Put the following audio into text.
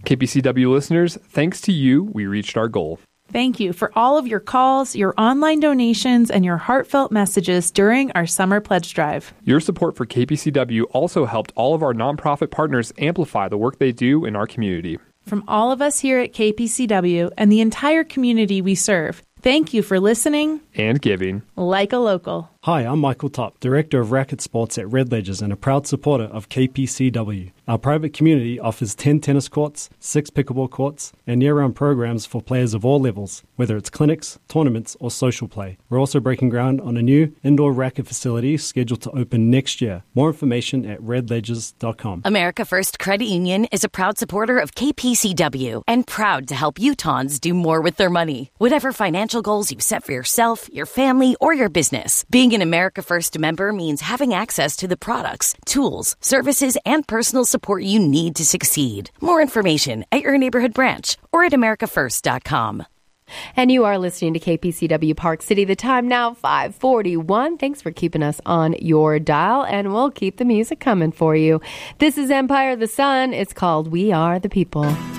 KPCW listeners, thanks to you, we reached our goal. Thank you for all of your calls, your online donations, and your heartfelt messages during our summer pledge drive. Your support for KPCW also helped all of our nonprofit partners amplify the work they do in our community. From all of us here at KPCW and the entire community we serve, thank you for listening and giving like a local. Hi, I'm Michael Top, Director of Racket Sports at Red Ledgers and a proud supporter of KPCW. Our private community offers 10 tennis courts, 6 pickleball courts, and year-round programs for players of all levels, whether it's clinics, tournaments, or social play. We're also breaking ground on a new indoor racket facility scheduled to open next year. More information at redledgers.com. America First Credit Union is a proud supporter of KPCW and proud to help Utahns do more with their money. Whatever financial goals you set for yourself, your family, or your business, being an America First member means having access to the products, tools, services, and personal support you need to succeed. More information at your neighborhood branch or at americafirst.com. And you are listening to KPCW Park City. The time now, 5:41. Thanks for keeping us on your dial, and we'll keep the music coming for you. This is Empire of the Sun. It's called We Are the People.